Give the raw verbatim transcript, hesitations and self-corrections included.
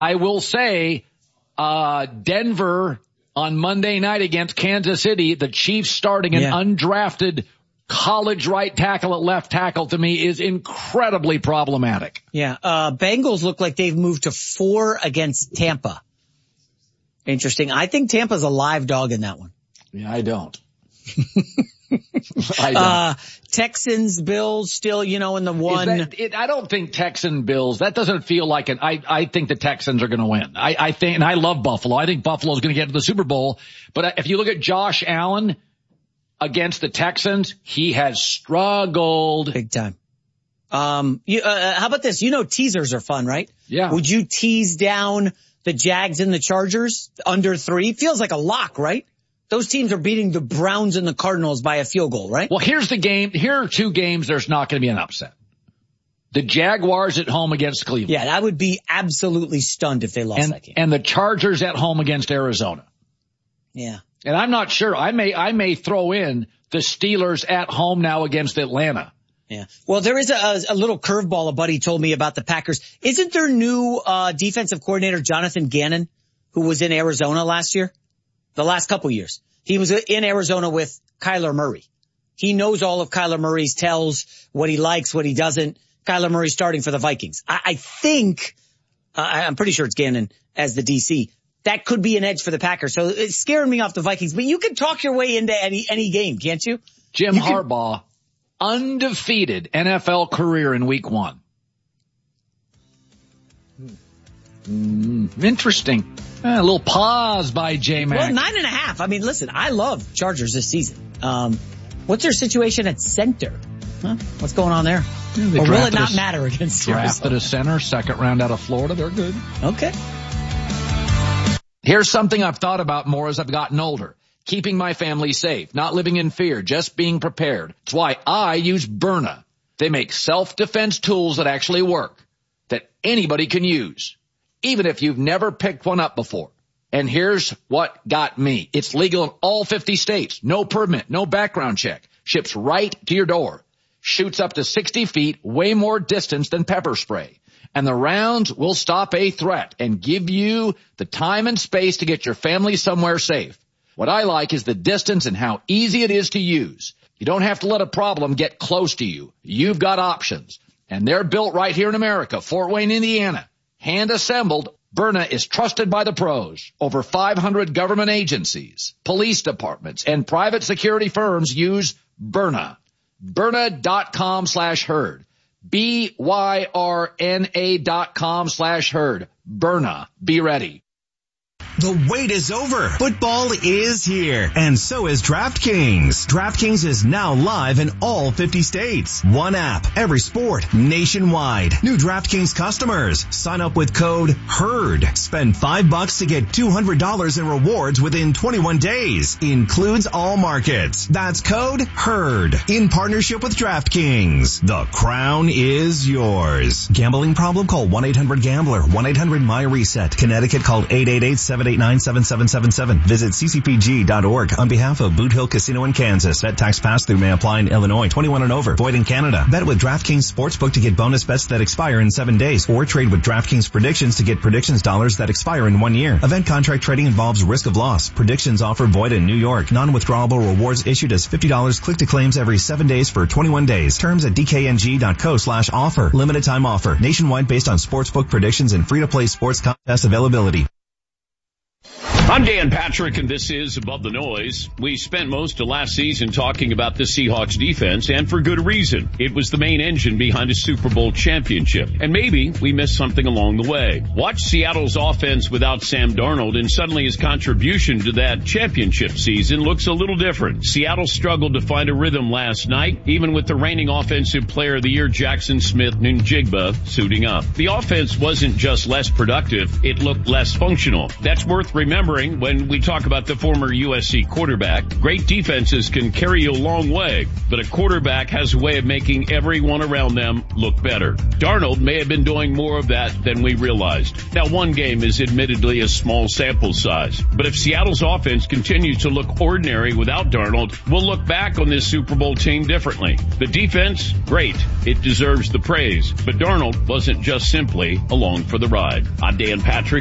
I will say, uh, Denver on Monday night against Kansas City, the Chiefs starting an yeah. undrafted college right tackle at left tackle to me is incredibly problematic. Yeah. Uh, Bengals look like they've moved to four against Tampa. Interesting. I think Tampa's a live dog in that one. Yeah, I don't. I don't. Uh, Texans, Bills still, you know, in the one. That, it, I don't think Texan Bills, that doesn't feel like an, I, I think the Texans are going to win. I, I think, and I love Buffalo. I think Buffalo's going to get to the Super Bowl. But if you look at Josh Allen against the Texans, he has struggled. Big time. Um, you, uh, how about this? You know, teasers are fun, right? Yeah. Would you tease down the Jags and the Chargers under three? Feels like a lock, right? Those teams are beating the Browns and the Cardinals by a field goal, right? Well, here's the game. Here are two games there's not going to be an upset. The Jaguars at home against Cleveland. Yeah, I would be absolutely stunned if they lost and, that game. And the Chargers at home against Arizona. Yeah. And I'm not sure. I may, I may throw in the Steelers at home now against Atlanta. Yeah. Well, there is a, a little curveball a buddy told me about the Packers. Isn't their new uh defensive coordinator Jonathan Gannon, who was in Arizona last year? The last couple years. He was in Arizona with Kyler Murray. He knows all of Kyler Murray's tells, what he likes, what he doesn't. Kyler Murray starting for the Vikings. I, I think, uh, I'm pretty sure it's Gannon as the D C. That could be an edge for the Packers. So it's scaring me off the Vikings. But you can talk your way into any any game, can't you? Jim you Harbaugh, can... undefeated N F L career in week one. Mm, interesting. A little pause by J-Mac. Well, nine and a half. I mean, listen, I love Chargers this season. Um, what's their situation at center? Huh? What's going on there? Yeah, or will it not a, matter against drafted Arizona? a center, second round out of Florida. They're good. Okay. Here's something I've thought about more as I've gotten older. Keeping my family safe, not living in fear, just being prepared. It's why I use Byrna. They make self-defense tools that actually work, that anybody can use, even if you've never picked one up before. And here's what got me. It's legal in all fifty states. No permit, no background check. Ships right to your door. Shoots up to sixty feet, way more distance than pepper spray. And the rounds will stop a threat and give you the time and space to get your family somewhere safe. What I like is the distance and how easy it is to use. You don't have to let a problem get close to you. You've got options. And they're built right here in America, Fort Wayne, Indiana. Hand assembled, Byrna is trusted by the pros. Over five hundred government agencies, police departments, and private security firms use Byrna. Byrna.com slash herd. B Y R N A dot com slash herd. Byrna. Be ready. The wait is over. Football is here, and so is DraftKings. DraftKings is now live in all fifty states. One app, every sport, nationwide. New DraftKings customers, sign up with code HERD. Spend five bucks to get two hundred dollars in rewards within twenty-one days. Includes all markets. That's code HERD. In partnership with DraftKings. The crown is yours. Gambling problem? Call one eight hundred gambler. one eight hundred my reset. Connecticut, call eight eight eight, seven eight nine, seven seven seven seven. Visit c c p g dot org on behalf of Boot Hill Casino in Kansas. Bet tax pass-through may apply in Illinois. twenty-one and over. Void in Canada. Bet with DraftKings Sportsbook to get bonus bets that expire in seven days. Or trade with DraftKings Predictions to get predictions dollars that expire in one year. Event contract trading involves risk of loss. Predictions offer void in New York. Non-withdrawable rewards issued as fifty dollars click to claims every seven days for twenty-one days. Terms at d k n g dot co slash offer. Limited time offer. Nationwide based on sportsbook predictions and free-to-play sports contest availability. I'm Dan Patrick, and this is Above the Noise. We spent most of last season talking about the Seahawks defense, and for good reason. It was the main engine behind a Super Bowl championship, and maybe we missed something along the way. Watch Seattle's offense without Sam Darnold, and suddenly his contribution to that championship season looks a little different. Seattle struggled to find a rhythm last night, even with the reigning Offensive Player of the Year Jackson Smith-Njigba suiting up. The offense wasn't just less productive, it looked less functional. That's worth remembering remembering when we talk about the former U S C quarterback, great defenses can carry you a long way, but a quarterback has a way of making everyone around them look better. Darnold may have been doing more of that than we realized. Now, one game is admittedly a small sample size, but if Seattle's offense continues to look ordinary without Darnold, we'll look back on this Super Bowl team differently. The defense, great. It deserves the praise, but Darnold wasn't just simply along for the ride. I'm Dan Patrick.